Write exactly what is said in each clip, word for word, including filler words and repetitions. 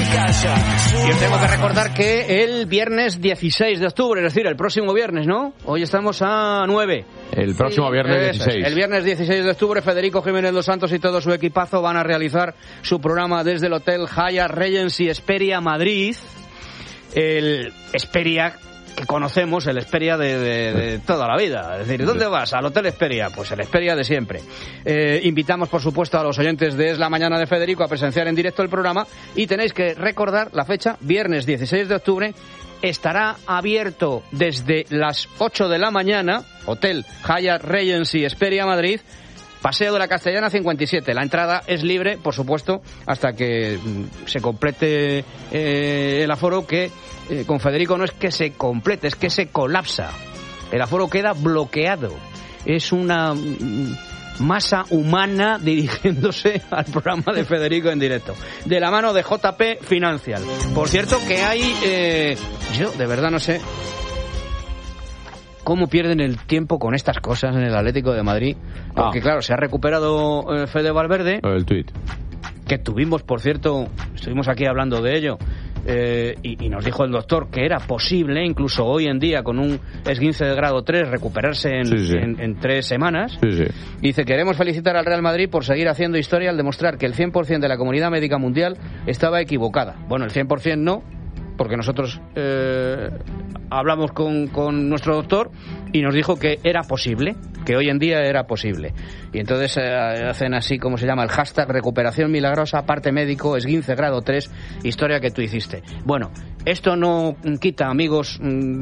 Y os tengo que recordar que el viernes dieciséis de octubre, es decir, el próximo viernes, ¿no? Hoy estamos a nueve. El próximo sí, viernes dieciséis. El viernes dieciséis de octubre, Federico Jiménez Dos Santos y todo su equipazo van a realizar su programa desde el Hotel Hyatt Regency Hesperia Madrid. El Hesperia que conocemos, el Hesperia de, de, de toda la vida. Es decir, ¿dónde vas? Al Hotel Hesperia. Pues el Hesperia de siempre. Eh, invitamos, por supuesto, a los oyentes de Es la Mañana de Federico a presenciar en directo el programa y tenéis que recordar la fecha, viernes dieciséis de octubre. Estará abierto desde las ocho de la mañana, Hotel Hyatt Regency Hesperia Madrid, Paseo de la Castellana cincuenta y siete. La entrada es libre, por supuesto, hasta que se complete eh, el aforo, que eh, con Federico no es que se complete, es que se colapsa. El aforo queda bloqueado. Es una masa humana dirigiéndose al programa de Federico en directo, de la mano de J P Financial. Por cierto que hay... Eh, yo de verdad no sé cómo pierden el tiempo con estas cosas en el Atlético de Madrid, porque ah. claro, se ha recuperado eh, Fede Valverde, el tuit que tuvimos, por cierto, estuvimos aquí hablando de ello, eh, y, y nos dijo el doctor que era posible, incluso hoy en día con un esguince de grado tres, recuperarse en, sí, sí. en, en tres semanas. Sí, sí. Dice, queremos felicitar al Real Madrid por seguir haciendo historia al demostrar que el cien por ciento de la comunidad médica mundial estaba equivocada. Bueno, el cien por ciento no, porque nosotros eh, hablamos con, con nuestro doctor y nos dijo que era posible, que hoy en día era posible. Y entonces eh, hacen así, como se llama, el hashtag recuperación milagrosa, parte médico, esguince grado tres, historia que tú hiciste. Bueno, esto no quita, amigos mmm,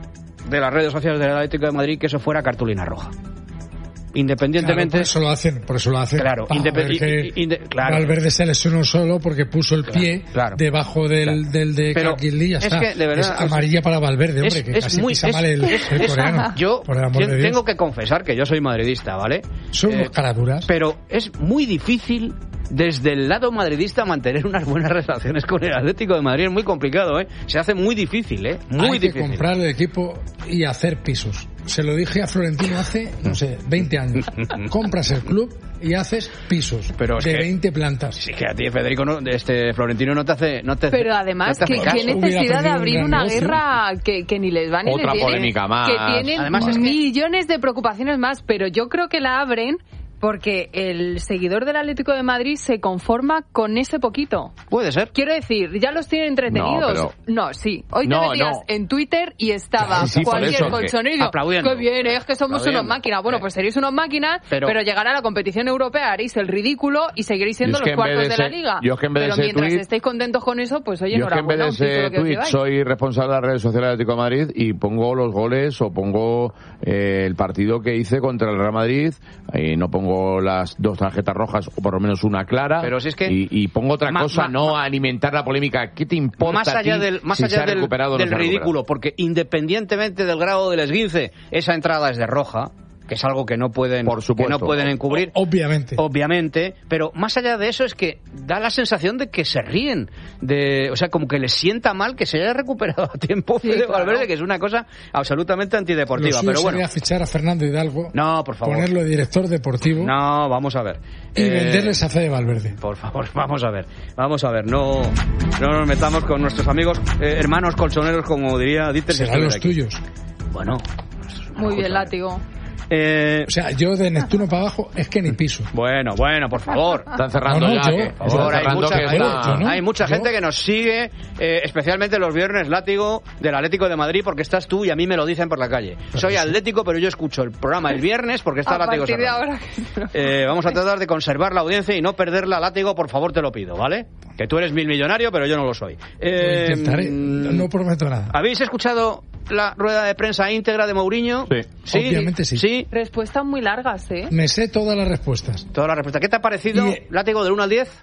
de las redes sociales del Atlético de Madrid, que eso fuera cartulina roja. Independientemente... Claro, por eso lo hacen, por eso lo hacen. Claro, independientemente. Claro. Valverde se lesionó solo porque puso el claro, pie claro, debajo del, claro. del de Caquilí, ya está. Es, que, de verdad, es amarilla para Valverde, hombre, es, que es casi muy, pisa es, mal el, es, el es, coreano. Yo por el amor de Dios. Tengo que confesar que yo soy madridista, ¿vale? Son unos eh, caraduras. Pero es muy difícil desde el lado madridista mantener unas buenas relaciones con el Atlético de Madrid. Es muy complicado, ¿eh? Se hace muy difícil, ¿eh? Muy Hay difícil. que comprar el equipo y hacer pisos. Se lo dije a Florentino hace, no sé, veinte años. Compras el club y haces pisos pero de que, veinte plantas. Sí, que a ti, Federico, no, este Florentino no te hace... No te pero además, no te ¿qué, ¿qué necesidad de abrir una negocio? guerra que, que ni les va ni Otra les viene? polémica más. Que tienen además, es millones que... de preocupaciones más, pero yo creo que la abren porque el seguidor del Atlético de Madrid se conforma con ese poquito. Puede ser. Quiero decir, ya los tienen entretenidos. No, pero... no sí. Hoy no, te metías no. en Twitter y estaba sí, sí, cualquier colchonero. Aplaudiendo. Qué bien, es que somos unos máquinas. Bueno, pues seréis unos máquinas, pero, pero llegará la competición europea, haréis el ridículo y seguiréis siendo los cuartos de, de la liga. Yo es que en vez pero de mientras tweet, estéis contentos con eso, pues oye, yo enhorabuena. Es que en vez de ese tweet soy responsable de las redes sociales del Atlético de Madrid y pongo los goles o pongo eh, el partido que hice contra el Real Madrid y no pongo las dos tarjetas rojas o por lo menos una clara, pero si es que y, y pongo otra ma, cosa, ma, no ma, alimentar la polémica. ¿Qué te importa más allá a ti del más si allá se ha del, recuperado del o no se ha ridículo? recuperado? Porque independientemente del grado del esguince, esa entrada es de roja, que es algo que no pueden Por supuesto. que no pueden encubrir, obviamente obviamente pero más allá de eso es que da la sensación de que se ríen de, o sea, como que les sienta mal que se haya recuperado a tiempo sí, de claro. Valverde, que es una cosa absolutamente antideportiva. Lo suyo pero bueno, sería fichar a Fernando Hidalgo, no, por favor, ponerlo de director deportivo, no, vamos a ver, y eh, venderles a Fede Valverde. Por favor, vamos a ver, vamos a ver, no, no nos metamos con nuestros amigos eh, hermanos colchoneros, como diría Dieter. Serán los aquí. tuyos. Bueno, muy bien, látigo. Eh, o sea, yo de Neptuno para abajo es que ni piso. Bueno, bueno, por favor. Están cerrando no, no, ya. Yo, que, por favor, hay mucha, que hay, está... no, hay mucha yo. gente que nos sigue, eh, especialmente los viernes, látigo del Atlético de Madrid, porque estás tú y a mí me lo dicen por la calle. Pero Soy sí. atlético, pero yo escucho el programa el viernes porque está a Látigo partir de ahora. eh, Vamos a tratar de conservar la audiencia y no perderla, Látigo, por favor, te lo pido, ¿vale? Que tú eres mil millonario, pero yo no lo soy. Eh, lo intentaré, no prometo nada. ¿Habéis escuchado la rueda de prensa íntegra de Mourinho? Sí. ¿Sí? Obviamente sí. sí. Respuestas muy largas, ¿eh? Me sé todas las respuestas. Todas las respuestas. ¿Qué te ha parecido, y, Látigo, del uno al diez?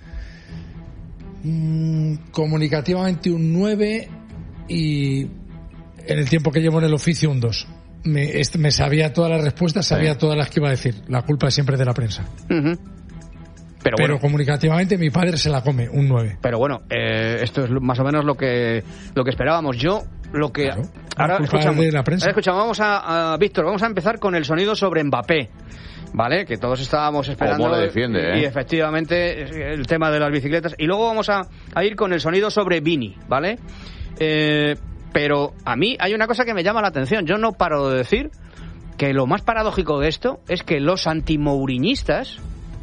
Mmm, comunicativamente un nueve y en el tiempo que llevo en el oficio un dos. Me, este, me sabía todas las respuestas, sabía sí. todas las que iba a decir. La culpa es siempre de la prensa. Uh-huh. Pero, pero bueno, comunicativamente mi padre se la come, un nueve. Pero bueno, eh, esto es más o menos lo que lo que esperábamos. Yo, lo que... Claro, ahora escuchamos, de la prensa. ahora escuchamos, vamos a, a Víctor, vamos a empezar con el sonido sobre Mbappé. ¿vale? Que todos estábamos esperando. ¿Cómo lo defiende, eh? Y efectivamente, el tema de las bicicletas. Y luego vamos a, a ir con el sonido sobre Vini, ¿vale? Eh, pero a mí hay una cosa que me llama la atención. Yo no paro de decir que lo más paradójico de esto es que los antimouriñistas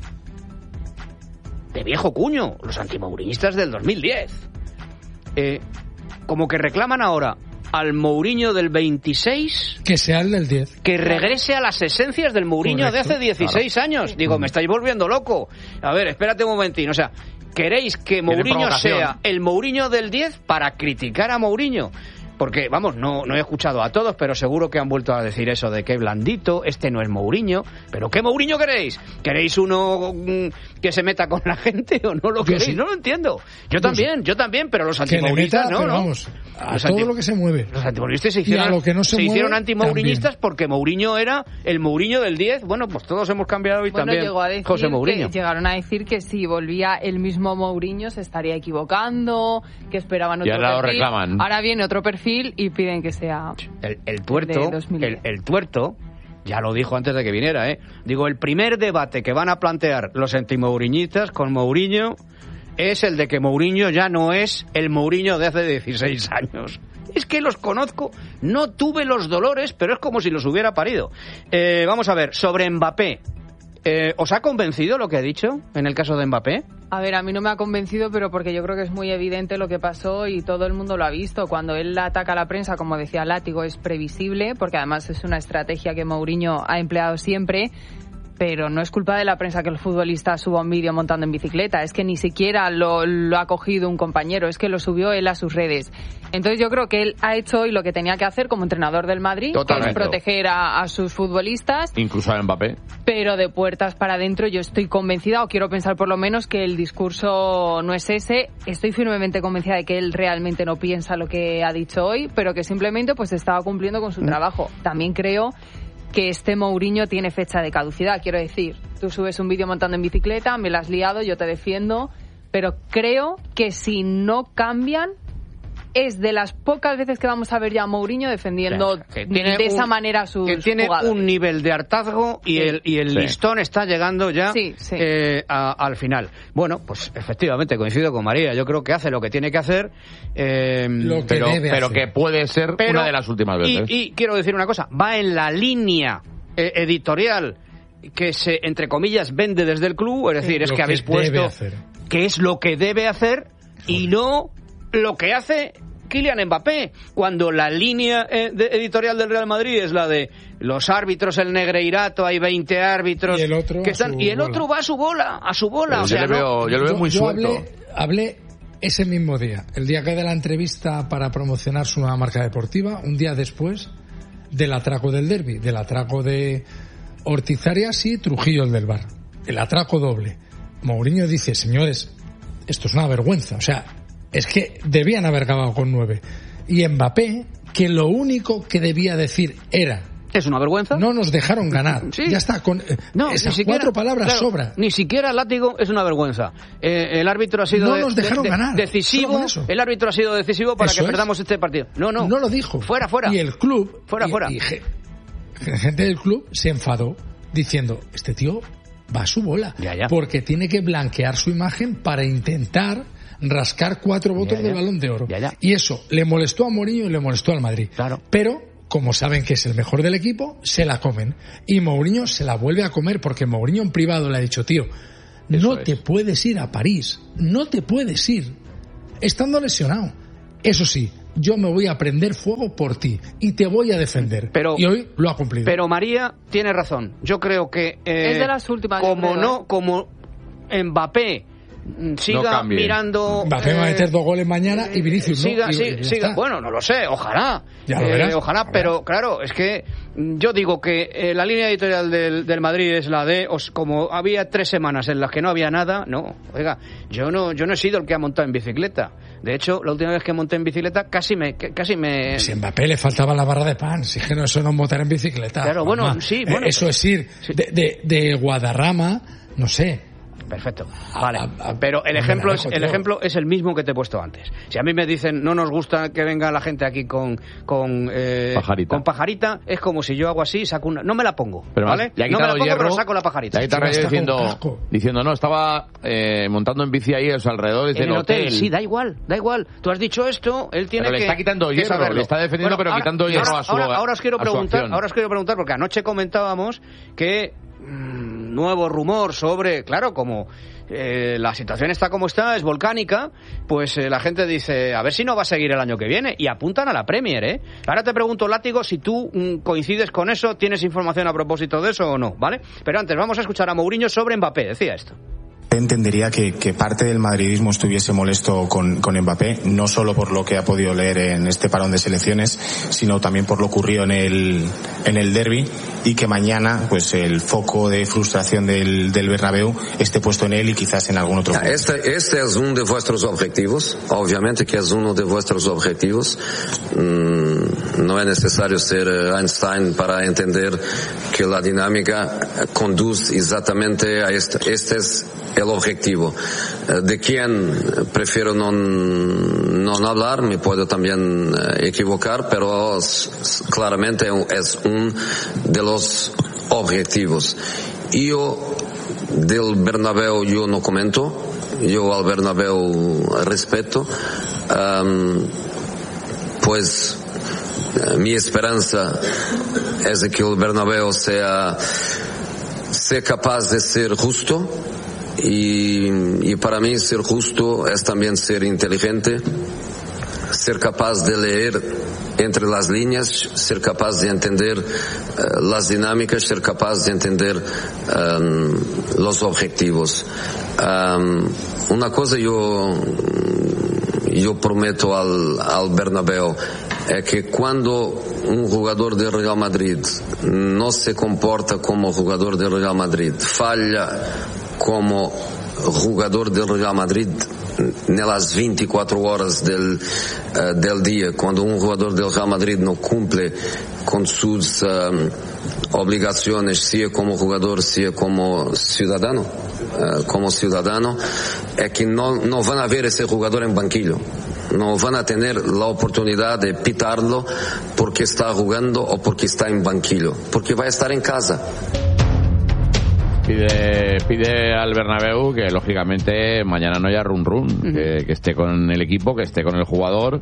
de viejo cuño, los antimouriñistas del dos mil diez, eh, como que reclaman ahora al Mourinho del veintiséis que sea el del diez, que regrese a las esencias del Mourinho Correcto, de hace dieciséis claro. años. Digo, me estáis volviendo loco. A ver, espérate un momentín, o sea, ¿queréis que Mourinho sea el Mourinho del diez para criticar a Mourinho? Porque, vamos, no, no he escuchado a todos, pero seguro que han vuelto a decir eso de que blandito, este no es Mourinho. ¿Pero qué Mourinho queréis? ¿Queréis uno mm, que se meta con la gente o no lo yo queréis? Sí. No lo entiendo. Yo, yo también, sí. yo también, pero los antimouristas no, ¿no? Vamos, a los todo anti... lo que se mueve. Los antimouristas se hicieron, lo que no se se mueve, hicieron antimourinhistas también. Porque Mourinho era el Mourinho del diez. Bueno, pues todos hemos cambiado y bueno, también llegó a decir José Mourinho. Que, llegaron a decir que si volvía el mismo Mourinho se estaría equivocando, que esperaban otro y ahora perfil. Lo reclaman. Ahora viene otro perfil y piden que sea el, el tuerto el, el tuerto ya lo dijo antes de que viniera, ¿eh? Digo, el primer debate que van a plantear los antimouriñistas con Mourinho es el de que Mourinho ya no es el Mourinho de hace dieciséis años. Es que los conozco, no tuve los dolores, pero es como si los hubiera parido. Eh, vamos a ver, sobre Mbappé. Eh, ¿Os ha convencido lo que ha dicho en el caso de Mbappé? A ver, a mí no me ha convencido, pero porque yo creo que es muy evidente lo que pasó y todo el mundo lo ha visto. Cuando él ataca a la prensa, como decía Látigo, es previsible, porque además es una estrategia que Mourinho ha empleado siempre. Pero no es culpa de la prensa que el futbolista suba un vídeo montando en bicicleta. Es que ni siquiera lo, lo ha cogido un compañero, es que lo subió él a sus redes. Entonces yo creo que él ha hecho hoy lo que tenía que hacer como entrenador del Madrid, Totalmente. que es proteger a, a sus futbolistas. Incluso a Mbappé. Pero de puertas para adentro yo estoy convencida, o quiero pensar por lo menos, que el discurso no es ese. Estoy firmemente convencida de que él realmente no piensa lo que ha dicho hoy, pero que simplemente pues estaba cumpliendo con su trabajo. También creo que este Mourinho tiene fecha de caducidad, quiero decir, tú subes un vídeo montando en bicicleta, me la has liado, yo te defiendo, pero creo que si no cambian, es de las pocas veces que vamos a ver ya a Mourinho defendiendo que tiene de esa un, manera a sus que tiene jugadores. Un nivel de hartazgo y sí. el, y el sí. listón está llegando ya sí, sí. Eh, a, al final. Bueno, pues efectivamente coincido con María, yo creo que hace lo que tiene que hacer, eh, lo que pero, debe pero hacer. que puede ser pero, una de las últimas veces. Y, y quiero decir una cosa, va en la línea eh, editorial que se, entre comillas, vende desde el club, es decir, sí, es que, que habéis puesto que es lo que debe hacer y no lo que hace Kylian Mbappé, cuando la línea eh, de editorial del Real Madrid es la de los árbitros, el negreirato, hay veinte árbitros y el otro, que están, y el otro va a su bola, a su bola. O sea, yo, le veo, no, yo lo veo muy yo suelto. Hablé, hablé ese mismo día, el día que de la entrevista para promocionar su nueva marca deportiva, un día después del atraco del derbi, del atraco de Ortiz Arias y Trujillo, el del Bar, el atraco doble. Mourinho dice, señores, esto es una vergüenza, o sea, es que debían haber acabado con nueve. Y Mbappé, que lo único que debía decir era, ¿es una vergüenza? No nos dejaron ganar. Sí. Ya está, con eh, no, esas siquiera, cuatro palabras claro, sobra. Ni siquiera Látigo es una vergüenza. Eh, el árbitro ha sido no de, nos dejaron de, de, ganar. decisivo. El árbitro ha sido decisivo para eso que perdamos es. este partido. No, no. No lo dijo. Fuera, fuera. Y el club, fuera, y, fuera. Y, y gente del club se enfadó diciendo, este tío va a su bola, ya, ya. porque tiene que blanquear su imagen para intentar rascar cuatro votos ya, ya. del Balón de Oro. Ya, ya. Y eso le molestó a Mourinho y le molestó al Madrid. Claro. Pero, como saben que es el mejor del equipo, se la comen. Y Mourinho se la vuelve a comer porque Mourinho en privado le ha dicho, tío, eso no es. te puedes ir a París, no te puedes ir, estando lesionado. Eso sí, yo me voy a prender fuego por ti y te voy a defender. Pero, y hoy lo ha cumplido. Pero María tiene razón. Yo creo que eh, es de las últimas. Como creo, no, ¿eh? como Mbappé siga no mirando. Mbappé eh, va a meter dos goles mañana y Vinicius siga, no. Y, siga, y siga. Bueno, no lo sé, ojalá. Ya lo verás. Eh, ojalá, pero claro, es que yo digo que eh, la línea editorial del, del Madrid es la de, os, como había tres semanas en las que no había nada, no, oiga, yo no, yo no he sido el que ha montado en bicicleta. De hecho, la última vez que monté en bicicleta casi me, casi me. Si a Mbappé le faltaba la barra de pan, si es que no, eso no es montar en bicicleta. Claro, bueno, Mamá. sí, bueno. Eh, eso es ir sí. de, de, de Guadarrama, no sé, perfecto. Vale, pero el ejemplo es el ejemplo es el mismo que te he puesto antes. Si a mí me dicen no nos gusta que venga la gente aquí con con eh, pajarita. con pajarita, es como si yo hago así, saco una, no me la pongo, pero ¿vale? Ya no me la pongo, hierro, pero saco la pajarita. Ya está diciendo, diciendo no, estaba eh, montando en bici ahí a su alrededor en el hotel. hotel. Sí, da igual, da igual. Tú has dicho esto, él tiene pero que le está quitando hierro, saberlo. Le está defendiendo, bueno, pero ahora, quitando hierro ahora, a su ahora, ahora os quiero preguntar, ahora os quiero preguntar porque anoche comentábamos que mmm, nuevo rumor sobre, claro, como eh, la situación está como está, es volcánica, pues eh, la gente dice, a ver si no va a seguir el año que viene, y apuntan a la Premier, ¿eh? Ahora te pregunto, Látigo, si tú mmm, coincides con eso, ¿tienes información a propósito de eso o no? ¿Vale? Pero antes vamos a escuchar a Mourinho sobre Mbappé, decía esto. Entendería que, que parte del madridismo estuviese molesto con, con Mbappé, no solo por lo que ha podido leer en este parón de selecciones, sino también por lo ocurrido en el, en el derbi, y que mañana pues el foco de frustración del, del Bernabéu esté puesto en él y quizás en algún otro. Este, este es uno de vuestros objetivos, obviamente que es uno de vuestros objetivos. Mm, no es necesario ser Einstein para entender que la dinámica conduce exactamente a esto. Este es el objetivo. De quién prefiero no, no hablar, me puedo también equivocar, pero claramente es uno de los objetivos. Yo del Bernabéu yo no comento, yo al Bernabéu respeto, um, pues mi esperanza es de que el Bernabéu sea, sea capaz de ser justo. Y, y para mí ser justo es también ser inteligente, ser capaz de leer entre las líneas, ser capaz de entender uh, las dinámicas, ser capaz de entender um, los objetivos. Um, una cosa yo, yo prometo al, al Bernabéu es que cuando un jugador del Real Madrid no se comporta como jugador del Real Madrid, falla como jugador del Real Madrid en las veinticuatro horas del, uh, del día, cuando un jugador del Real Madrid no cumple con sus um, obligaciones, sea como jugador, sea como ciudadano, uh, como ciudadano, es que no, no van a ver ese jugador en banquillo. No van a tener la oportunidad de pitarlo porque está jugando o porque está en banquillo, porque va a estar en casa. Pide, pide al Bernabéu que lógicamente mañana no haya run run, uh-huh. que, que esté con el equipo, que esté con el jugador.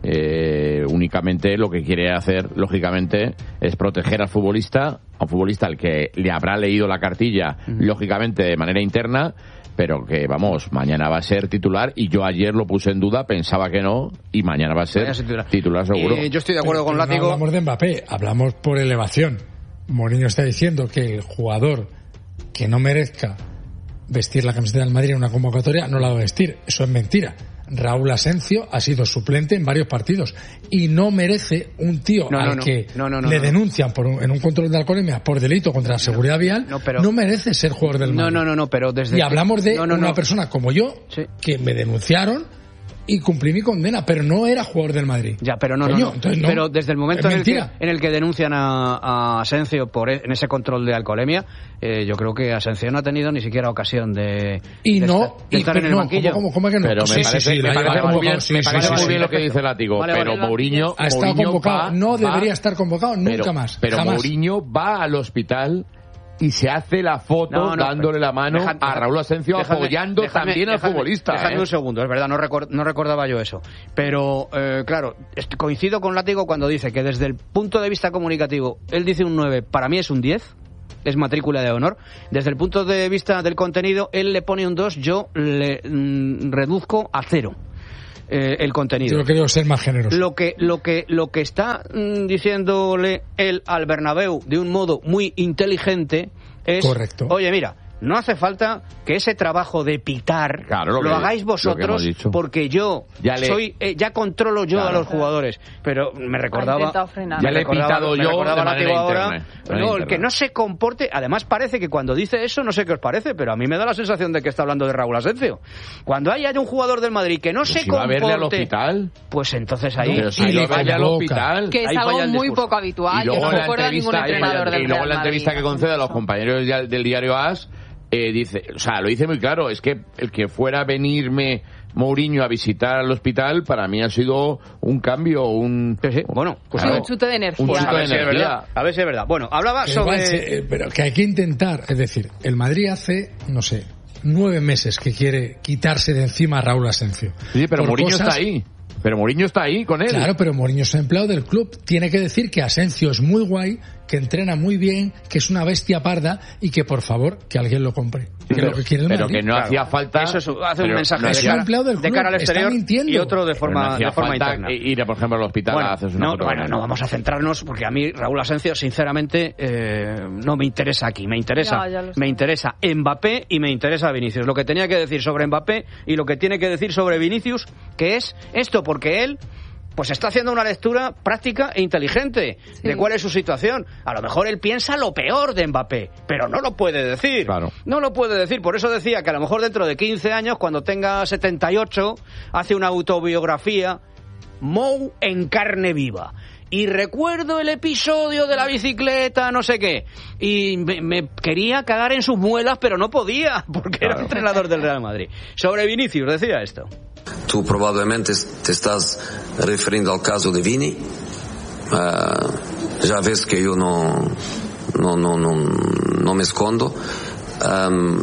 Eh, únicamente lo que quiere hacer, lógicamente, es proteger al futbolista, a un futbolista al que le habrá leído la cartilla, uh-huh. lógicamente de manera interna, pero que, vamos, mañana va a ser titular, y yo ayer lo puse en duda, pensaba que no, y mañana va a ser titular. titular seguro. Eh, yo estoy de acuerdo pero, con pero Látigo. No hablamos de Mbappé, hablamos por elevación. Mourinho está diciendo que el jugador que no merezca vestir la camiseta del Madrid en una convocatoria no la va a vestir. Eso es mentira. Raúl Asencio ha sido suplente en varios partidos y no merece un tío no, al no, no. que no, no, no, le no. denuncian por un, en un control de alcoholemia por delito contra la seguridad vial, no, pero, no merece ser jugador del Madrid. No, no, no, no, pero desde y hablamos de no, no, una no. persona como yo, sí. que me denunciaron y cumplí mi condena, pero no era jugador del Madrid. Ya, pero no, Coño, no, no. Entonces, no. Pero desde el momento en el, que, mentira. en el que denuncian a, a Asencio por e, en ese control de alcoholemia, eh, yo creo que Asencio no ha tenido ni siquiera ocasión de, y de no, estar, de y estar en el no, banquillo. ¿cómo, cómo, cómo que no? Pero me sí, parece, sí, sí, me parece muy bien, sí, me sí, parece sí, muy sí, bien sí. lo que dice Látigo, vale, pero vale, Mourinho ha estado Mourinho convocado, va, no debería va, estar convocado nunca pero, más. Pero jamás. Mourinho va al hospital y se hace la foto no, no, dándole la mano deja, a Raúl Asencio, déjame, apoyando déjame, también déjame, al futbolista. Déjame ¿eh? un segundo, es verdad, no, record, no recordaba yo eso. Pero, eh, claro, coincido con Látigo cuando dice que desde el punto de vista comunicativo, él dice un nueve, para mí es un diez, es matrícula de honor. Desde el punto de vista del contenido, él le pone un dos, yo le mm, reduzco a cero. Eh, el contenido. Yo creo ser más generoso. Lo que, lo que, lo que está mm, diciéndole él al Bernabéu de un modo muy inteligente es, correcto. Oye, mira, no hace falta que ese trabajo de pitar claro, lo, lo que, hagáis vosotros, lo porque yo ya le... soy eh, ya controlo yo claro. a los jugadores. Pero me recordaba, ya le he pitado yo recordaba de manera ahora, interna, no, el interna. que no se comporte. Además parece que cuando dice eso, no sé qué os parece, pero a mí me da la sensación de que está hablando de Raúl Asencio. Cuando haya un jugador del Madrid que no pues se si comporte, va a verle al hospital, pues entonces ahí pero si lo vaya al hospital, que es algo muy poco habitual. Y luego no en la recuerdo a ningún entrenador del y luego en la entrevista que concede a los compañeros del diario A S, eh, dice, o sea, lo dice muy claro, es que el que fuera a venirme Mourinho a visitar al hospital, para mí ha sido un cambio, un... Sí, sí. Bueno, pues claro, un chute de energía. Un chute a, ver de si energía. es verdad, a ver si es verdad. Bueno, hablaba que sobre... igual se- pero que hay que intentar, es decir, el Madrid hace, no sé, nueve meses que quiere quitarse de encima a Raúl Asensio. Sí, pero Por Mourinho cosas- está ahí. Pero Mourinho está ahí con él. Claro, pero Mourinho es empleado del club. Tiene que decir que Asensio es muy guay, que entrena muy bien, que es una bestia parda y que, por favor, que alguien lo compre. Sí, que pero, lo que quiere el pero Madrid. que no Claro. hacía falta... Eso es, hace un pero mensaje no de, es hacía- un cara, empleado del de club, cara al está exterior mintiendo. y otro de pero forma, no hacía de forma falta interna. ir, por ejemplo, al hospital Bueno, a hacerse una no, foto. bueno, no vamos a centrarnos porque a mí Raúl Asensio, sinceramente, eh, no me interesa aquí. Me interesa, Ya, ya lo sé. me interesa Mbappé y me interesa Vinicius. Lo que tenía que decir sobre Mbappé y lo que tiene que decir sobre Vinicius, que es esto, porque él pues está haciendo una lectura práctica e inteligente Sí. de cuál es su situación. A lo mejor él piensa lo peor de Mbappé, pero no lo puede decir. Claro. No lo puede decir. Por eso decía que a lo mejor dentro de quince años, cuando tenga setenta y ocho, hace una autobiografía Mou en carne viva. Y recuerdo el episodio de la bicicleta, no sé qué. Y me, me quería cagar en sus muelas, pero no podía, porque era Claro. entrenador del Real Madrid. Sobre Vinicius, decía esto. Tu probablemente te estás refiriendo al caso de Vini. Ah, ya ves que yo no, no, no, no, no me escondo. Am,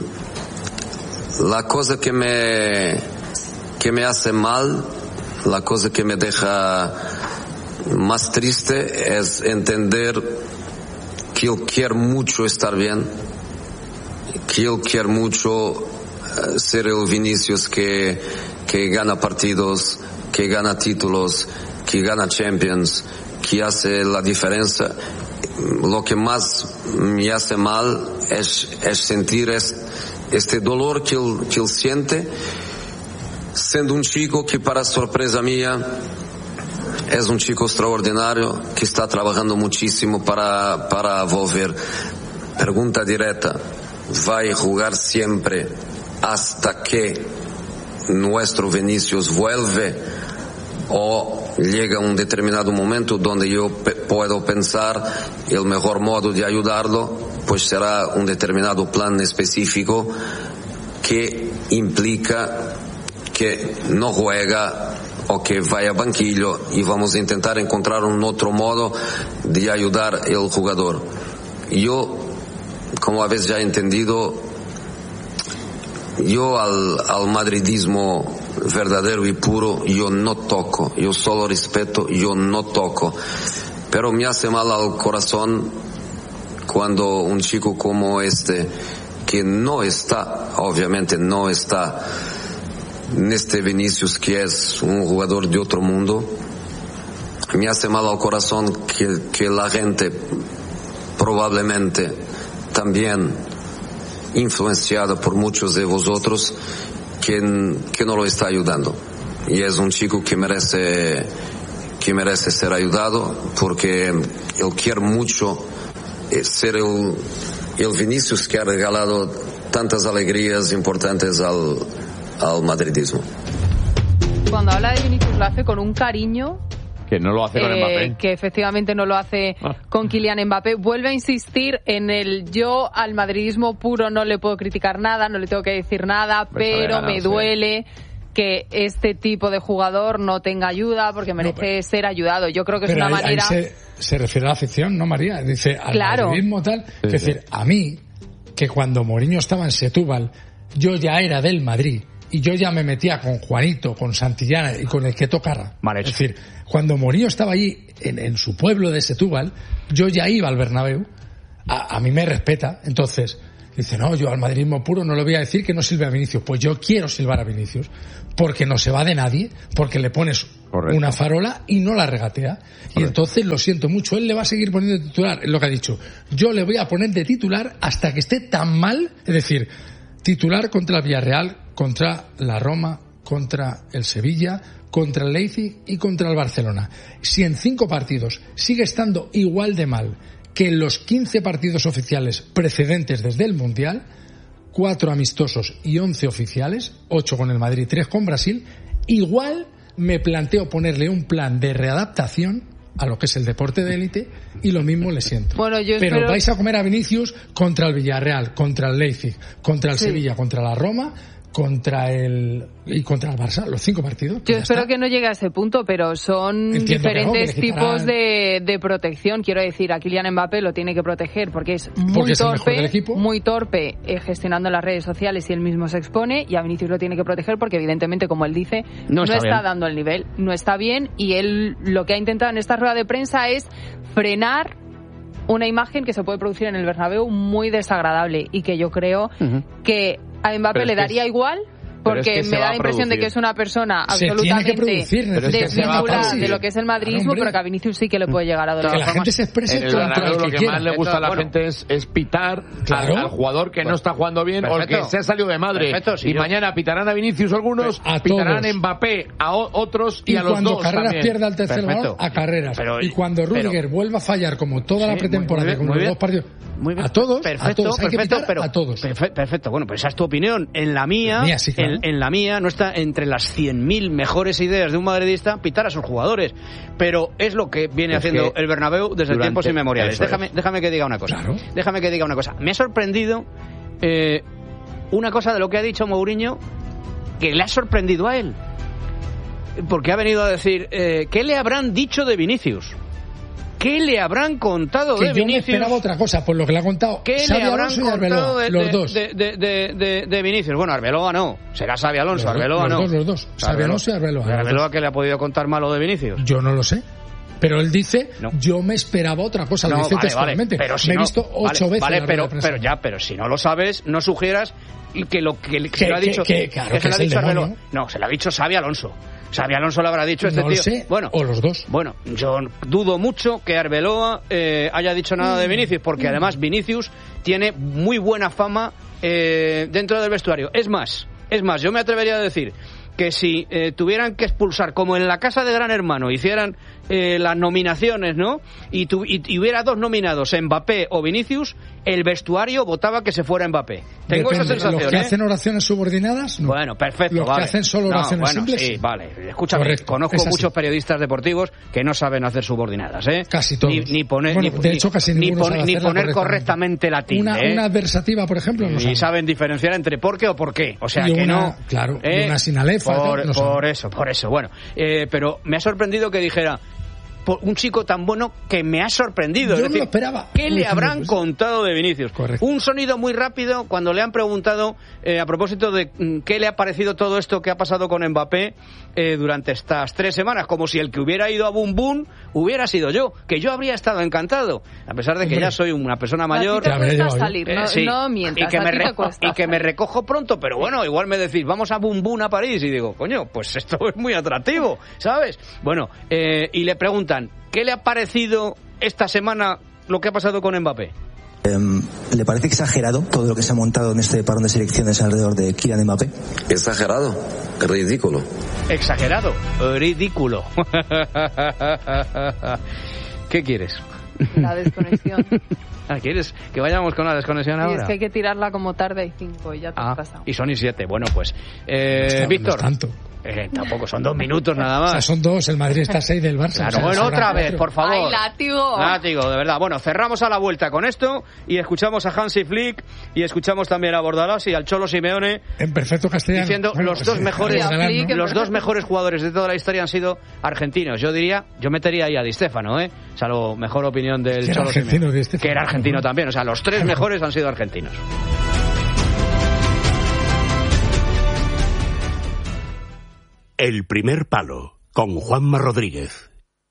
la cosa que me, que me hace mal, la cosa que me deja más triste es entender que él quiere mucho estar bien, que él quiere mucho eh, ser el Vinicius que, que gana partidos, que gana títulos, que gana Champions, que hace la diferencia. Lo que más me hace mal es, es sentir es, este dolor que él, que él siente, siendo un chico que, para sorpresa mía, es un chico extraordinario que está trabajando muchísimo para, para volver. Pregunta directa, ¿va a jugar siempre hasta que nuestro Vinicius vuelve? ¿O llega un determinado momento donde yo pe- puedo pensar el mejor modo de ayudarlo, pues será un determinado plan específico que implica que no juega o que vaya a banquillo, y vamos a intentar encontrar un otro modo de ayudar al jugador? Yo, como habéis ya entendido, yo al, al madridismo verdadero y puro yo no toco, yo solo respeto, yo no toco, pero me hace mal al corazón cuando un chico como este, que no está, obviamente no está en este Vinicius, que es un jugador de otro mundo, me hace mal al corazón que, que la gente, probablemente también influenciada por muchos de vosotros, que, que no lo está ayudando. Y es un chico que merece, que merece ser ayudado, porque él quiere mucho ser el, el Vinicius que ha regalado tantas alegrías importantes al, al madridismo. Cuando habla de Vinicius lo hace con un cariño Que no lo hace con eh, Mbappé. que efectivamente no lo hace Ah. con Kylian Mbappé. Vuelve a insistir en el yo al madridismo puro no le puedo criticar nada, no le tengo que decir nada, Pues pero sabe me ganar, duele que este tipo de jugador no tenga ayuda porque merece pero- ser ayudado. Yo creo que es Pero una ahí, manera... ahí se, se refiere a la afición, ¿no, María? Dice, al Claro. madridismo tal. Sí, es sí. decir, a mí, que cuando Mourinho estaba en Setúbal, yo ya era del Madrid y yo ya me metía con Juanito, con Santillana y con el que tocara. Mal hecho. Es decir, cuando Mourinho estaba allí, en, en su pueblo de Setúbal, yo ya iba al Bernabéu. A, a mí me respeta. Entonces, dice, no, yo al madridismo puro no le voy a decir que no silbe a Vinicius. Pues yo quiero silbar a Vinicius, porque no se va de nadie, porque le pones Correcto. una farola y no la regatea. Y entonces lo siento mucho, él le va a seguir poniendo de titular, es lo que ha dicho. Yo le voy a poner de titular hasta que esté tan mal, es decir, titular contra el Villarreal, contra la Roma, contra el Sevilla, contra el Leipzig y contra el Barcelona. Si en cinco partidos sigue estando igual de mal que en los quince partidos oficiales precedentes desde el Mundial, cuatro amistosos y once oficiales, ocho con el Madrid, tres con Brasil, igual me planteo ponerle un plan de readaptación a lo que es el deporte de élite y lo mismo le siento. Bueno, yo Pero espero... vais a comer a Vinicius contra el Villarreal, contra el Leipzig, contra el Sí. Sevilla, contra la Roma, contra el y contra el Barça, los cinco partidos. Yo ya espero está. que no llegue a ese punto, pero son Entiendo que no, diferentes que le quitarán- tipos de, de protección. Quiero decir, a Kylian Mbappé lo tiene que proteger porque es muy Porque es el mejor del torpe, equipo. muy torpe eh, gestionando las redes sociales y él mismo se expone, y a Vinicius lo tiene que proteger porque evidentemente, como él dice, No no, está está, bien. dando el nivel, no está bien, y él lo que ha intentado en esta rueda de prensa es frenar una imagen que se puede producir en el Bernabéu muy desagradable y que yo creo Ujú. que a Mbappé Pero es le que daría es- igual, pero es porque que se me va da a la impresión de producir. que es una persona Se tiene que absolutamente producir, Pero es que se va a desvinculada producir. de lo que es el madridismo, Claro, hombre. pero que a Vinicius sí que le puede llegar a doler. Que la gente se exprese En el contra Bernabéu el lo que que quiera. más le gusta a la Bueno. gente es, es pitar Claro. al, al jugador que no está jugando bien o el Perfecto. que se ha salido de madre. Perfecto, sí, y yo- mañana pitarán a Vinicius algunos, A pitarán todos. a Mbappé a o- otros y, Y a los cuando dos Carreras también. pierda el tercer Perfecto. balón, a Carreras. Pero- y cuando pero- Rüdiger vuelva a fallar como toda la Sí, pretemporada, muy bien, como muy los bien. dos partidos, Muy bien. a todos, perfecto, a todos, hay que perfecto, pitar pero a todos. perfe- perfecto. Bueno, pues esa es tu opinión. En la mía, La mía, sí, claro. en, en la mía no está entre las cien mil mejores ideas de un madridista pitar a sus jugadores, pero es lo que viene Es haciendo que el Bernabéu desde durante- tiempos inmemoriales. eso Déjame, es. déjame que diga una cosa. Claro. Déjame que diga una cosa. Me ha sorprendido eh, una cosa de lo que ha dicho Mourinho que le ha sorprendido a él, porque ha venido a decir eh, ¿qué le habrán dicho de Vinicius? ¿Qué le habrán contado Que de yo me Vinicius? esperaba otra cosa, por lo que le ha contado ¿Qué Xabi le habrán Alonso y contado Arbeloa, de, los de- dos. de, de, de, de- de Vinicius? Bueno, Arbeloa no. Será Xabi Alonso, Los dos, Arbeloa los no. dos, los dos. Xabi Alonso y Arbeloa, los Arbeloa, dos. ¿qué le ha podido contar malo de Vinicius? Yo no lo sé. Pero él dice, No. yo me esperaba otra cosa, lo No, dice vale, vale, textualmente. pero si me he no- visto ocho vale, veces vale, la rueda pero, de prensa. pero ya, pero si no lo sabes, no sugieras que lo que, que Que- se lo ha que- dicho, que- claro, que que se lo es ha el dicho demonio. Arbeloa. No, se lo ha dicho Xabi Alonso. Xabi Alonso le habrá dicho a este No lo tío. sé, bueno, o los dos. Bueno, yo dudo mucho que Arbeloa eh, haya dicho nada Mm. de Vinicius, porque además Vinicius tiene muy buena fama eh, dentro del vestuario. Es más, es más, yo me atrevería a decir que si eh, tuvieran que expulsar, como en la casa de Gran Hermano, hicieran eh, las nominaciones, ¿no? Y, tu, y, y hubiera dos nominados, Mbappé o Vinicius, el vestuario votaba que se fuera Mbappé. Tengo esa Depende, sensación, ¿los que ¿eh? hacen oraciones subordinadas? No. Bueno, perfecto, Los vale. que hacen solo No, oraciones bueno, simples, sí, sí. vale. Escúchame, Correcto, conozco es así. muchos periodistas deportivos que no saben hacer subordinadas, ¿eh? Casi todos. Ni, ni poner, Bueno, ni, de hecho, casi ni, ninguno pon- sabe ni hacerla poner correctamente la tilde, Una, ¿eh? una adversativa, por ejemplo, no y sabe. saben diferenciar entre por qué o por qué. O sea Y que una- no. claro, y ¿eh? una sin alefa, Por, no sabe. por eso, por eso. Bueno, eh, pero me ha sorprendido que dijera. Por un chico tan bueno que me ha sorprendido. Yo Es no decir, lo esperaba. ¿qué le Pues, habrán pues, contado de Vinicius? Correcto. Un sonido muy rápido cuando le han preguntado eh, a propósito de mm, qué le ha parecido todo esto que ha pasado con Mbappé eh, durante estas tres semanas, como si el que hubiera ido a Boom Boom hubiera sido yo, que yo habría estado encantado, a pesar de que Hombre. ya soy una persona A mayor. ti te Te habría cuesta llevado yo. salir, Eh, no, sí. no mientas, y que, a me ti re- te cuesta y que me salir. recojo pronto, pero bueno, igual me decís, vamos a Boom Boom a París, y digo, coño, pues esto es muy atractivo, ¿sabes? Bueno, eh, y le preguntan, ¿qué le ha parecido esta semana lo que ha pasado con Mbappé? Em, ¿Le parece exagerado todo lo que se ha montado en este parón de selecciones alrededor de Kylian Mbappé? Exagerado, ridículo. Exagerado, ridículo. ¿Qué quieres? La desconexión. Ah, ¿quieres que vayamos con la desconexión Y ahora? es que hay que tirarla como tarde y cinco y ya te has Ah, pasado. y son y siete. Bueno, pues, eh, Hostia, no Víctor. es tanto. Eh, tampoco, son dos minutos nada O más. sea, son dos, el Madrid está a seis del Barça. Claro, o sea, bueno, será otra vez, cuatro. por favor. ¡Ay, látigo! Látigo, de verdad. Bueno, cerramos a la vuelta con esto y escuchamos a Hansi Flick y escuchamos también a Bordalás y al Cholo Simeone En perfecto castellano. diciendo Bueno, los pues, dos sí, mejores catalán, Flick, ¿no? los dos mejores jugadores de toda la historia han sido argentinos. Yo diría, yo metería ahí a Di Stéfano, ¿eh? O sea, la mejor opinión del Que era Cholo argentino, Simeone. Di Stéfano. Que era argentino también. O sea, los tres mejores han sido argentinos. El primer palo, con Juanma Rodríguez.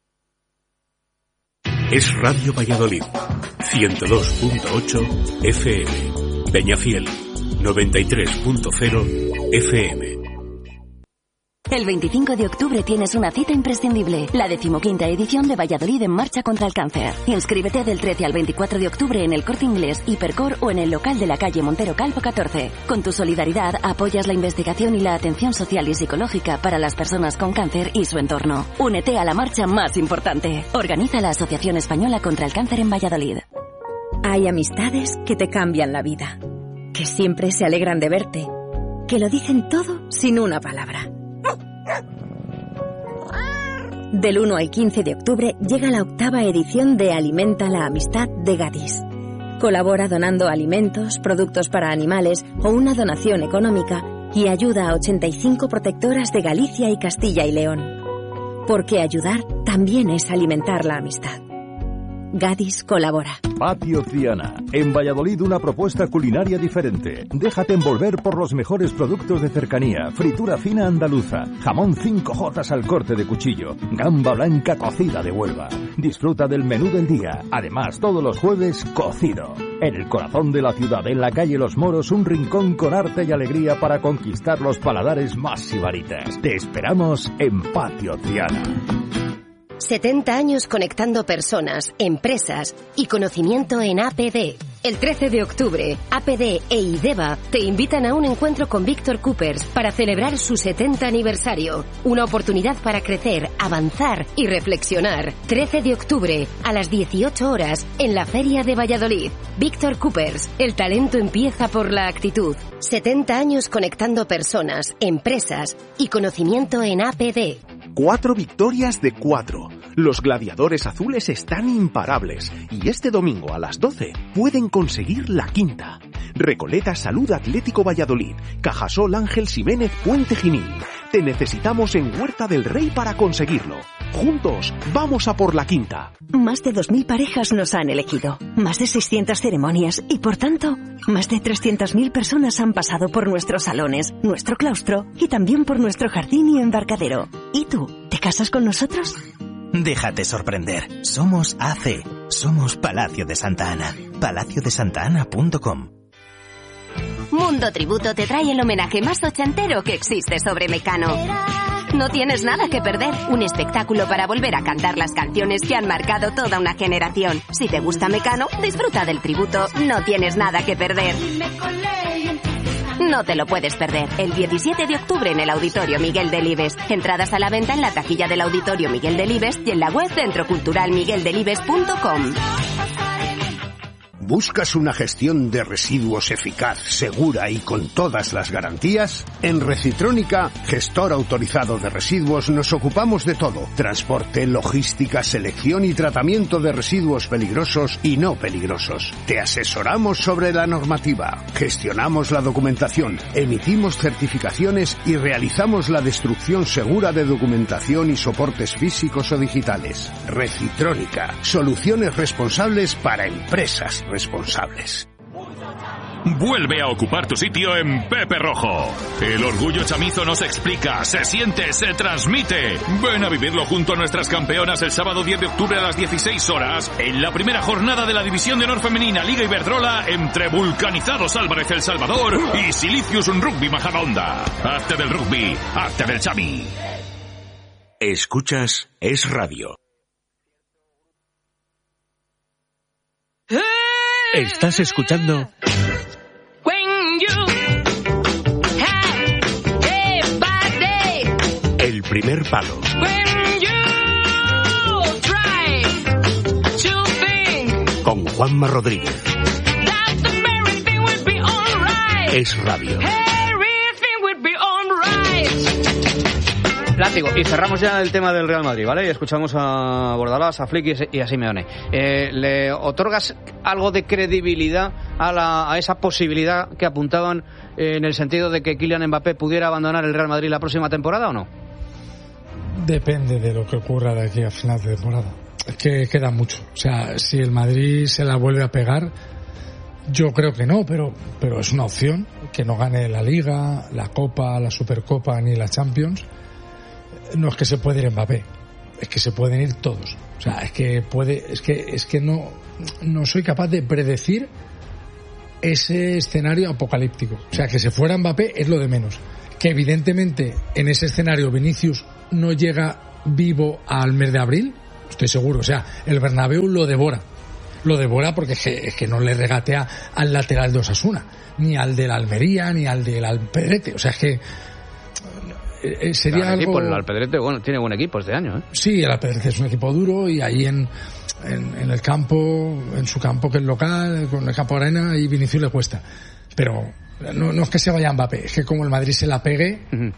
Es Radio Valladolid, ciento dos punto ocho F M. Peñafiel, noventa y tres punto cero F M. El veinticinco de octubre tienes una cita imprescindible, la decimoquinta edición de Valladolid en Marcha contra el Cáncer. Inscríbete del trece al veinticuatro de octubre en el Corte Inglés, Hipercor o en el local de la calle Montero Calvo catorce. Con tu solidaridad apoyas la investigación y la atención social y psicológica para las personas con cáncer y su entorno. Únete a la marcha más importante. Organiza la Asociación Española contra el Cáncer en Valladolid. Hay amistades que te cambian la vida, que siempre se alegran de verte, que lo dicen todo sin una palabra. Del uno al quince de octubre llega la octava edición de Alimenta la Amistad de Gadis. Colabora donando alimentos, productos para animales o una donación económica y ayuda a ochenta y cinco protectoras de Galicia y Castilla y León. Porque ayudar también es alimentar la amistad. Gadis colabora. Patio Triana. En Valladolid una propuesta culinaria diferente. Déjate envolver por los mejores productos de cercanía. Fritura fina andaluza. Jamón cinco jotas al corte de cuchillo. Gamba blanca cocida de Huelva. Disfruta del menú del día. Además, todos los jueves, cocido. En el corazón de la ciudad, en la calle Los Moros, un rincón con arte y alegría para conquistar los paladares más sibaritas. Te esperamos en Patio Triana. setenta años conectando personas, empresas y conocimiento en A P D. El trece de octubre, A P D e IDEVA te invitan a un encuentro con Víctor Coopers para celebrar su setenta aniversario. Una oportunidad para crecer, avanzar y reflexionar. trece de octubre, a las dieciocho horas, en la Feria de Valladolid. Víctor Coopers, el talento empieza por la actitud. setenta años conectando personas, empresas y conocimiento en A P D. Cuatro victorias de cuatro. Los gladiadores azules están imparables y este domingo a las doce pueden conseguir la quinta. Recoleta Salud Atlético Valladolid, Cajasol Ángel Ximénez Puente Genil. Te necesitamos en Huerta del Rey para conseguirlo. Juntos, vamos a por la quinta. Más de dos mil parejas nos han elegido, más de seiscientas ceremonias y, por tanto, más de trescientas mil personas han pasado por nuestros salones, nuestro claustro y también por nuestro jardín y embarcadero. ¿Y tú, te casas con nosotros? Déjate sorprender. Somos A C. Somos Palacio de Santa Ana. palacio de santa ana punto com. Mundo Tributo te trae el homenaje más ochentero que existe sobre Mecano. No tienes nada que perder. Un espectáculo para volver a cantar las canciones que han marcado toda una generación. Si te gusta Mecano, disfruta del tributo. No tienes nada que perder. No te lo puedes perder. El diecisiete de octubre en el Auditorio Miguel Delibes. Entradas a la venta en la taquilla del Auditorio Miguel Delibes y en la web centro cultural miguel delibes punto com. ¿Buscas una gestión de residuos eficaz, segura y con todas las garantías? En Recitrónica, gestor autorizado de residuos, nos ocupamos de todo. Transporte, logística, selección y tratamiento de residuos peligrosos y no peligrosos. Te asesoramos sobre la normativa, gestionamos la documentación, emitimos certificaciones y realizamos la destrucción segura de documentación y soportes físicos o digitales. Recitrónica, soluciones responsables para empresas responsables. Vuelve a ocupar tu sitio en Pepe Rojo. El orgullo chamizo no se explica, se siente, se transmite. Ven a vivirlo junto a nuestras campeonas el sábado diez de octubre a las dieciséis horas en la primera jornada de la División de Honor Femenina Liga Iberdrola entre Vulcanizados Álvarez El Salvador y Silicius Rugby Majadahonda. Hazte del rugby, hazte del chami. Escuchas Es Radio. Estás escuchando El Primer Palo con Juanma Rodríguez. Es Radio. Látigo, y cerramos ya el tema del Real Madrid, ¿vale? Y escuchamos a Bordalás, a Flick y a Simeone. Eh, ¿Le otorgas algo de credibilidad a, la, a esa posibilidad que apuntaban eh, en el sentido de que Kylian Mbappé pudiera abandonar el Real Madrid la próxima temporada o no? Depende de lo que ocurra de aquí a final de temporada. Es que queda mucho. O sea, si el Madrid se la vuelve a pegar, yo creo que no, pero, pero es una opción. Que no gane la Liga, la Copa, la Supercopa ni la Champions. No es que se pueda ir Mbappé, es que se pueden ir todos. O sea, es que puede, es que es que no no soy capaz de predecir ese escenario apocalíptico. O sea, que se fuera Mbappé es lo de menos. Que evidentemente en ese escenario Vinicius no llega vivo al mes de abril, estoy seguro. O sea, el Bernabéu lo devora. Lo devora porque es que, es que no le regatea al lateral de Osasuna, ni al de la Almería, ni al del Alpedrete. O sea, es que Eh, sería claro, algo... equipo, el Alpedrete bueno, tiene buen equipo este año, ¿eh? Sí, el Alpedrete es un equipo duro y ahí en, en, en el campo, en su campo que es local, con el campo arena, y Vinicius le cuesta. Pero no, no es que se vaya Mbappé, es que como el Madrid se la pegue, uh-huh.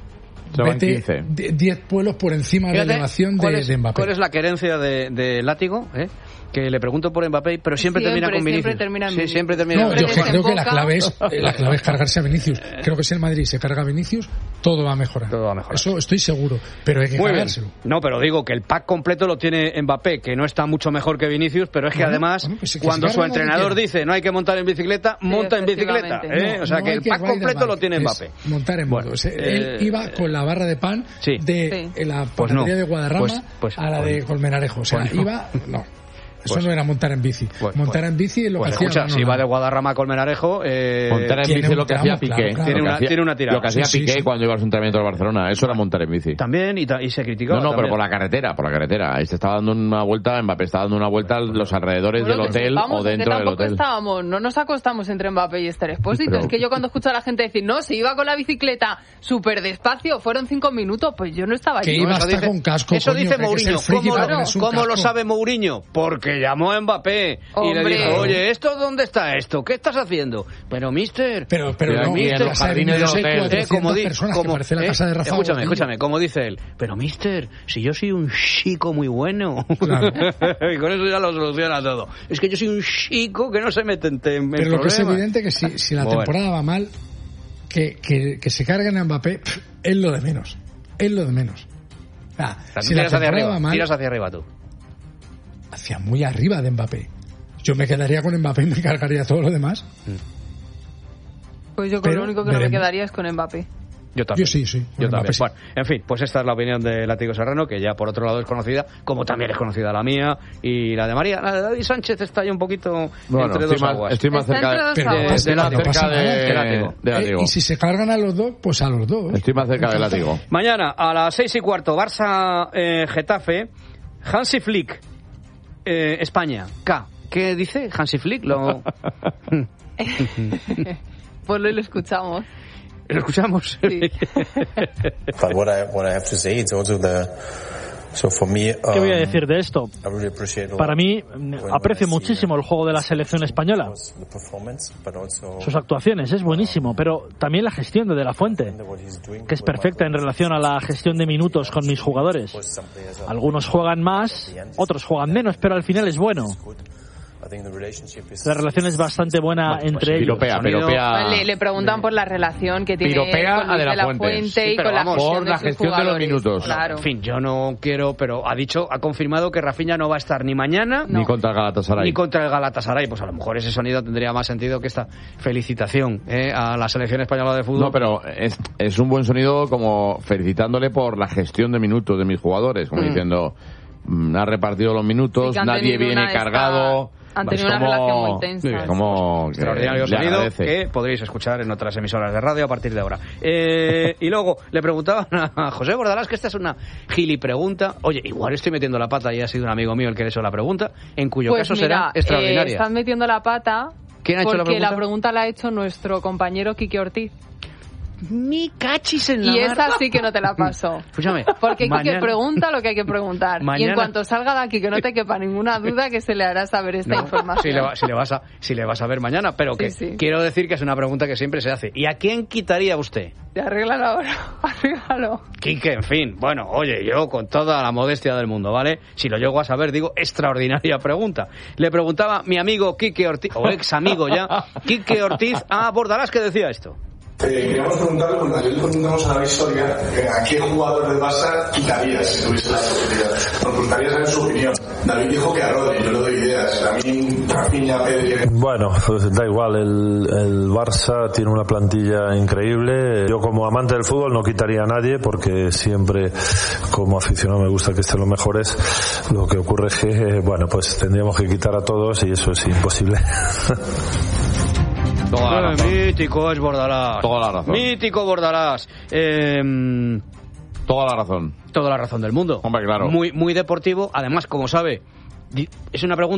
vete diez pueblos por encima de la elevación de, es, de Mbappé. ¿Cuál es la querencia de, de Látigo? ¿eh? Que le pregunto por Mbappé, pero siempre, siempre termina con Vinicius. Siempre termina sí, siempre termina no, con yo Vinicius. creo que la clave es la clave es cargarse a Vinicius. Creo que si el Madrid se carga a Vinicius, todo va a mejorar. Todo va a mejorar. Eso estoy seguro, pero hay que Muy cargárselo. Bien. No, pero digo que el pack completo lo tiene Mbappé, que no está mucho mejor que Vinicius, pero es que bueno, además bueno, pues que cuando su entrenador dice no hay que montar en bicicleta, sí, monta en bicicleta. ¿eh? No, o sea no que el que pack completo lo tiene Mbappé. Montar en bueno, moto. eh, Él iba con la barra de pan sí. de sí. la pues panadería no. de Guadarrama pues, pues, a la de Colmenarejo. O sea, pues no. iba... No. Eso Pues, no era montar en bici. Pues, montar pues, en bici es lo pues que escucha, hacía. si va de Guadarrama a Colmenarejo... Eh, montar en bici es lo que hacía Piqué. Claro, claro. Tiene, una, hacía, tiene una tirada. Lo que hacía sí, Piqué sí, sí. cuando iba a su entrenamiento al Barcelona. Eso era montar en bici. También, y, ta, y se criticó. No, no, también. pero por la carretera, por la carretera. Ahí se estaba dando una vuelta, Mbappé estaba dando una vuelta a los alrededores bueno, del hotel sepamos, o dentro que del tampoco hotel. Estábamos, no nos acostamos entre Mbappé y Esther Expósito. Pero... Es que yo cuando escucho a la gente decir, no, si iba con la bicicleta súper despacio, fueron cinco minutos, pues yo no estaba allí. Que iba eso hasta dice, con casco. Eso coño, dice que Mourinho. friki, ¿Cómo, claro, ¿cómo lo sabe Mourinho? Porque llamó a Mbappé Hombre. y le dijo, oye, ¿esto dónde está esto? ¿Qué estás haciendo? Pero, mister... Pero, pero, pero no, aquí en los jardines del hotel. Eh, como di, como, que parece la eh, casa de Rafa escúchame, Gordillo. escúchame, como dice él, pero mister, si yo soy un chico muy bueno, claro. y con eso ya lo soluciona todo. Es que yo soy un chico que no se mete en, en pero problemas. lo que es evidente que si, si la bueno. temporada va mal, que, que, que se carguen a Mbappé, pff, es lo de menos. Es lo de menos. Ah, O sea, si la tiras hacia temporada arriba, va mal, tiras hacia arriba tú. hacia muy arriba de Mbappé. Yo me quedaría con Mbappé y me cargaría todo lo demás. Pues yo con Pero lo único que veremos. no me quedaría es con Mbappé. Yo también. Yo sí, sí. Yo también. Sí. Bueno, en fin, pues esta es la opinión de Látigo Serrano, que ya por otro lado es conocida, como también es conocida la mía y la de María. La de David Sánchez está ahí un poquito bueno, entre estoy dos más, aguas. Estoy más Está cerca entre de, dos de, aguas. de, la No pasa cerca nada. de, De Látigo. de Látigo. Eh, y si se cargan a los dos, pues a los dos. Estoy más cerca de Látigo. Mañana a las seis y cuarto, Barça eh, Getafe, Hansi Flick, eh, España, K. ¿Qué dice Hansi Flick? Lo... Pues lo escuchamos. ¿Lo escuchamos? Sí. But what I what I have to say, it's also the so for me. Um, ¿Qué voy a decir de esto? I really appreciate Para mí, aprecio muchísimo el juego de la selección española. the performance, but also Sus actuaciones es buenísimo, pero también la gestión de De La Fuente, que es perfecta en relación a la gestión de minutos con mis jugadores. Algunos juegan más, otros juegan menos, pero al final es bueno. La relación es bastante buena Bueno, pues entre ellos. piropea, piropea. Le, le preguntan por la relación que tiene Piropea con a Luis De La de la Fuente. Fuente Sí, y pero con la vamos, gestión, por de, la sus gestión de los jugadores. minutos. Claro. En fin, yo no quiero, pero ha dicho, ha confirmado que Rafinha no va a estar ni mañana Ni contra el Galatasaray. ni contra el Galatasaray. Pues a lo mejor ese sonido tendría más sentido que esta felicitación eh, a la selección española de fútbol. No, pero es, es un buen sonido como felicitándole por la gestión de minutos de mis jugadores, como Mm. diciendo, mm, ha repartido los minutos, Sí, que han nadie tenido viene una cargado. esta- han Es tenido una como- relación muy tensa. Sí, como que Extraordinario le sonido agradece. que podréis escuchar en otras emisoras de radio a partir de ahora. Eh, y luego le preguntaban a José Bordalás, que esta es una gili pregunta. Oye, igual estoy metiendo la pata y ha sido un amigo mío el que le hizo la pregunta, en cuyo Pues caso mira, será extraordinaria. Eh, están metiendo la pata ¿Quién ha hecho porque la pregunta? la pregunta la ha hecho nuestro compañero Quique Ortiz. Mi cachis en la Y mar. esa sí que no te la paso. Escúchame. Porque Quique mañana- pregunta lo que hay que preguntar. Y Mañana- en cuanto salga de aquí, que no te quepa ninguna duda, que se le hará saber esta No, información. si le, va- si le vas a, si le vas a ver mañana, pero que Sí, sí. quiero decir que es una pregunta que siempre se hace. ¿Y a quién quitaría usted? Te arréglalo ahora, arréglalo. Quique, en fin, bueno, oye, yo con toda la modestia del mundo, ¿vale? Si lo llego a saber, digo, extraordinaria pregunta. Le preguntaba mi amigo Quique Ortiz, o ex amigo ya, Quique Ortiz a Bordalás, que decía esto. Eh, queríamos preguntarle, porque ayer le preguntamos a la historia, eh, ¿a qué jugador del Barça quitarías si tuviese la posibilidad? Nos gustaría saber su opinión. David dijo que a Rodri, yo le doy ideas. A mí, Rafinha, Pedri... Bueno, pues da igual, el, el Barça tiene una plantilla increíble. Yo como amante del fútbol no quitaría a nadie porque siempre como aficionado me gusta que estén los mejores. Lo que ocurre es que, bueno, pues tendríamos que quitar a todos y eso es imposible. Toda la Eh, razón. mítico es Bordalás. Toda la razón. Mítico Bordalás. Eh, Toda la razón. toda la razón del mundo. Hombre, claro. Muy, muy deportivo. Además, como sabe, di- es una pregunta